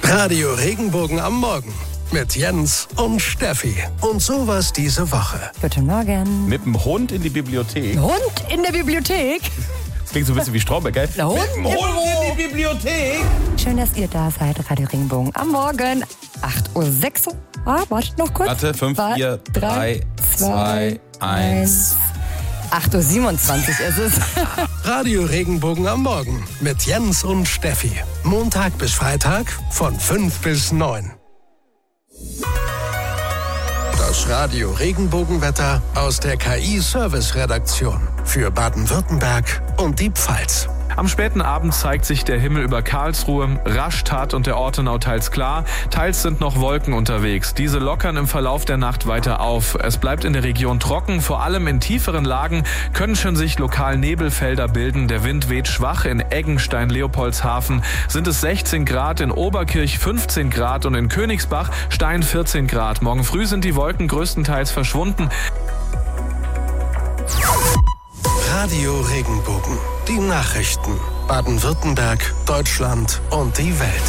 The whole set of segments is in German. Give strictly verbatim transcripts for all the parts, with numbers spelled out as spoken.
Radio Regenbogen am Morgen mit Jens und Steffi. Und sowas diese Woche. Guten Morgen. Mit dem Hund in die Bibliothek. Hund in der Bibliothek? Das klingt so ein bisschen wie Stromberg, gell? Der Hund, Mit dem Hund in die Bibliothek. Schön, dass ihr da seid. Radio Regenbogen am Morgen. acht Uhr sechs. Ah, wartet noch kurz. Warte, fünf, vier, drei, zwei, eins. acht Uhr siebenundzwanzig ist es. Radio Regenbogen am Morgen mit Jens und Steffi. Montag bis Freitag von fünf bis neun. Das Radio Regenbogenwetter aus der K I-Service-Redaktion für Baden-Württemberg und die Pfalz. Am späten Abend zeigt sich der Himmel über Karlsruhe. Rastatt und der Ortenau teils klar. Teils sind noch Wolken unterwegs. Diese lockern im Verlauf der Nacht weiter auf. Es bleibt in der Region trocken. Vor allem in tieferen Lagen können schon sich lokal Nebelfelder bilden. Der Wind weht schwach. In Eggenstein, Leopoldshafen sind es sechzehn Grad. In Oberkirch fünfzehn Grad und in Königsbach, Stein vierzehn Grad. Morgen früh sind die Wolken größtenteils verschwunden. Radio Regenbogen. Die Nachrichten. Baden-Württemberg, Deutschland und die Welt.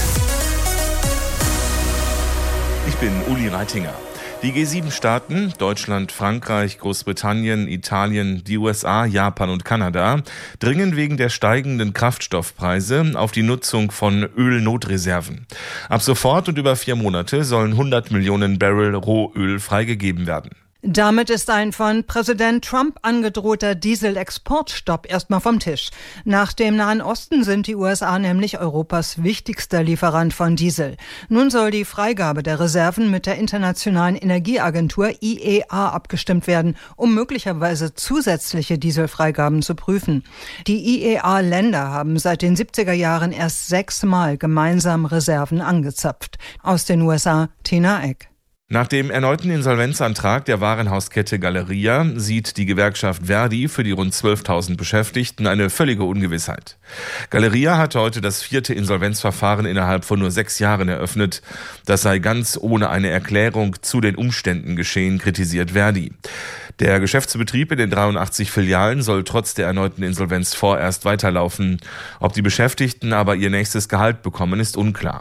Ich bin Uli Reitinger. Die G sieben Staaten, Deutschland, Frankreich, Großbritannien, Italien, die U S A, Japan und Kanada, dringen wegen der steigenden Kraftstoffpreise auf die Nutzung von Ölnotreserven. Ab sofort und über vier Monate sollen hundert Millionen Barrel Rohöl freigegeben werden. Damit ist ein von Präsident Trump angedrohter Dieselexportstopp erstmal vom Tisch. Nach dem Nahen Osten sind die U S A nämlich Europas wichtigster Lieferant von Diesel. Nun soll die Freigabe der Reserven mit der Internationalen Energieagentur I E A abgestimmt werden, um möglicherweise zusätzliche Dieselfreigaben zu prüfen. Die I E A-Länder haben seit den siebziger Jahren erst sechsmal gemeinsam Reserven angezapft. Aus den U S A, Tina Eck. Nach dem erneuten Insolvenzantrag der Warenhauskette Galeria sieht die Gewerkschaft Verdi für die rund zwölftausend Beschäftigten eine völlige Ungewissheit. Galeria hat heute das vierte Insolvenzverfahren innerhalb von nur sechs Jahren eröffnet. Das sei ganz ohne eine Erklärung zu den Umständen geschehen, kritisiert Verdi. Der Geschäftsbetrieb in den dreiundachtzig Filialen soll trotz der erneuten Insolvenz vorerst weiterlaufen. Ob die Beschäftigten aber ihr nächstes Gehalt bekommen, ist unklar.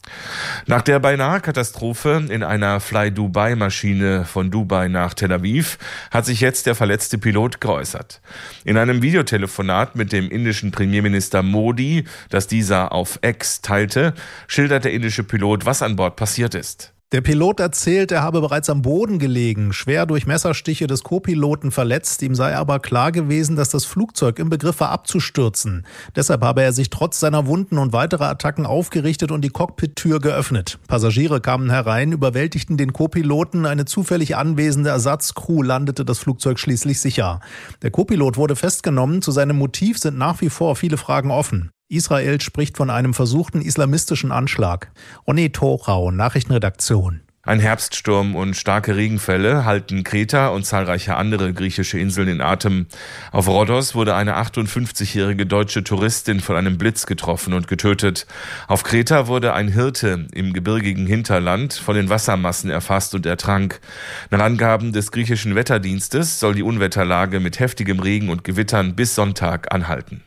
Nach der beinahe Katastrophe in einer Fly-Dubai-Maschine von Dubai nach Tel Aviv hat sich jetzt der verletzte Pilot geäußert. In einem Videotelefonat mit dem indischen Premierminister Modi, das dieser auf X teilte, schildert der indische Pilot, was an Bord passiert ist. Der Pilot erzählt, er habe bereits am Boden gelegen, schwer durch Messerstiche des Co-Piloten verletzt. Ihm sei aber klar gewesen, dass das Flugzeug im Begriff war abzustürzen. Deshalb habe er sich trotz seiner Wunden und weiterer Attacken aufgerichtet und die Cockpit-Tür geöffnet. Passagiere kamen herein, überwältigten den Co-Piloten. Eine zufällig anwesende Ersatzcrew landete das Flugzeug schließlich sicher. Der Co-Pilot wurde festgenommen. Zu seinem Motiv sind nach wie vor viele Fragen offen. Israel spricht von einem versuchten islamistischen Anschlag. Onni Torau, Nachrichtenredaktion. Ein Herbststurm und starke Regenfälle halten Kreta und zahlreiche andere griechische Inseln in Atem. Auf Rhodos wurde eine achtundfünfzigjährige deutsche Touristin von einem Blitz getroffen und getötet. Auf Kreta wurde ein Hirte im gebirgigen Hinterland von den Wassermassen erfasst und ertrank. Nach Angaben des griechischen Wetterdienstes soll die Unwetterlage mit heftigem Regen und Gewittern bis Sonntag anhalten.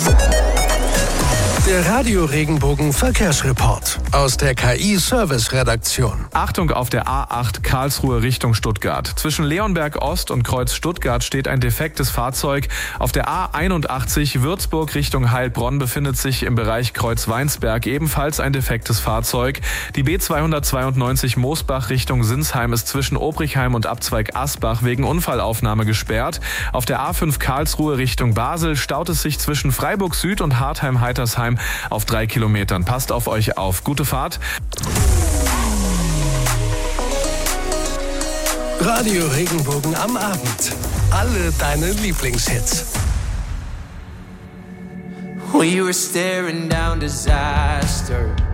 Der Radio Regenbogen Verkehrsreport aus der K I-Service-Redaktion. Achtung auf der A acht Karlsruhe Richtung Stuttgart. Zwischen Leonberg Ost und Kreuz Stuttgart steht ein defektes Fahrzeug. Auf der A einundachtzig Würzburg Richtung Heilbronn befindet sich im Bereich Kreuz Weinsberg ebenfalls ein defektes Fahrzeug. Die B zweihundertzweiundneunzig Moosbach Richtung Sinsheim ist zwischen Obrichheim und Abzweig Asbach wegen Unfallaufnahme gesperrt. Auf der A fünf Karlsruhe Richtung Basel staut es sich zwischen Freiburg Süd und Hartheim-Heitersheim auf drei Kilometern. Passt auf euch auf. Gute Fahrt. Radio Regenbogen am Abend. Alle deine Lieblingshits. We were staring down disaster.